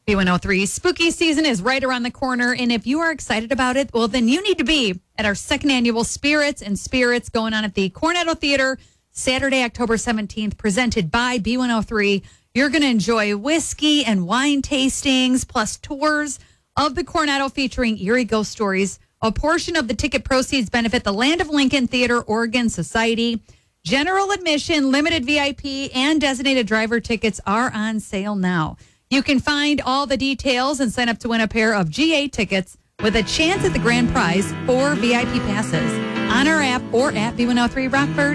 B103 spooky season is right around the corner, and if you are excited about it, well, then you need to be at our second annual Spirits and Spirits going on at the Coronado Theater Saturday, October 17th, presented by B103. You're going to enjoy whiskey and wine tastings, plus tours of the Coronado featuring eerie ghost stories. A portion of the ticket proceeds benefit the Land of Lincoln Theater Oregon Society. General admission, limited VIP, and designated driver tickets are on sale now. You can find all the details and sign up to win a pair of GA tickets with a chance at the grand prize, 4 VIP passes, on our app or at B103 Rockford.